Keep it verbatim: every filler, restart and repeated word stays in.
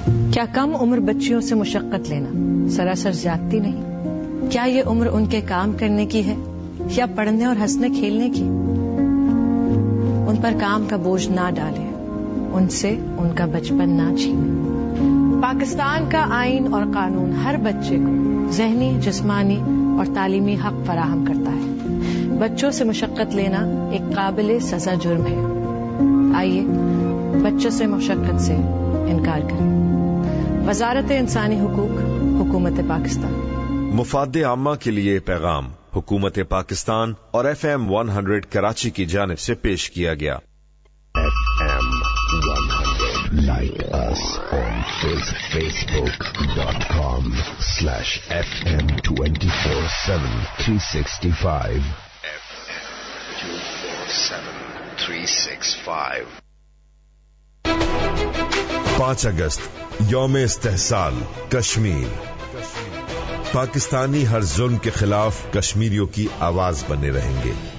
کیا کم عمر بچیوں سے مشقت لینا سراسر زیادتی نہیں؟ کیا یہ عمر ان کے کام کرنے کی ہے یا پڑھنے اور ہنسنے کھیلنے کی؟ ان پر کام کا بوجھ نہ ڈالیں، ان سے ان کا بچپن نہ چھینیں۔ پاکستان کا آئین اور قانون ہر بچے کو ذہنی، جسمانی اور تعلیمی حق فراہم کرتا ہے۔ بچوں سے مشقت لینا ایک قابل سزا جرم ہے۔ آئیے بچوں سے مشقت سے انکار کریں۔ وزارت انسانی حقوق، حکومت پاکستان۔ مفاد عامہ کے لیے پیغام حکومت پاکستان اور ایف ایم سو کراچی کی جانب سے پیش کیا گیا۔ F M so like us on face book dot com slash F M twenty four seven three sixty five F M to four seven three six five. پانچ اگست یوم استحصال کشمیر۔ پاکستانی ہر ظلم کے خلاف کشمیریوں کی آواز بنے رہیں گے۔